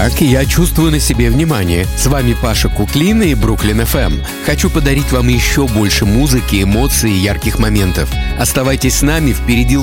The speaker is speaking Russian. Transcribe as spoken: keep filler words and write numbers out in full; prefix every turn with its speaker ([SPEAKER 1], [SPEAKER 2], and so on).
[SPEAKER 1] Так, я чувствую на себе внимание. С вами Паша Куклин и Бруклин эф эм. Хочу подарить вам еще больше музыки, эмоций и ярких моментов. Оставайтесь с нами, впереди